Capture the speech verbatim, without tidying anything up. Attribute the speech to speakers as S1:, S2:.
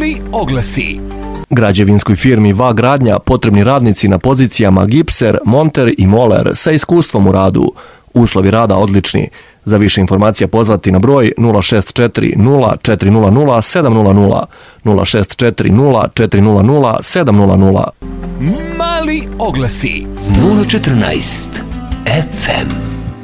S1: Mali oglasi.
S2: Građevinskoj firmi Va Gradnja potrebni radnici na pozicijama gipser, monter i moler sa iskustvom u radu. Uslovi rada odlični. Za više informacija pozvati na broj nula šest četiri nula četiri nula nula sedam nula nula, nula šest četiri nula četiri nula nula sedam nula nula.
S1: Mali oglasi.
S3: nula četrnaest F M.